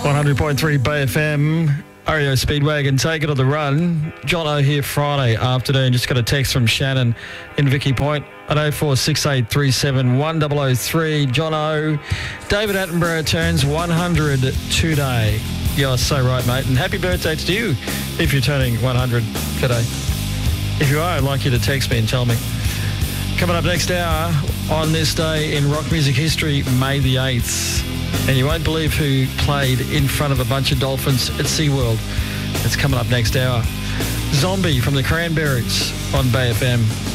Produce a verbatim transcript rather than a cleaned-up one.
one hundred point three B F M, R E O Speedwagon, take it on the run. John O here Friday afternoon. Just got a text from Shannon in Vicky Point at oh four six eight three seven one zero zero three. John O, David Attenborough turns one hundred today. You're so right, mate. And happy birthday to you if you're turning one hundred today. If you are, I'd like you to text me and tell me. Coming up next hour, on this day in rock music history, May the eighth. And you won't believe who played in front of a bunch of dolphins at SeaWorld. It's coming up next hour. Zombie from the Cranberries on B F M.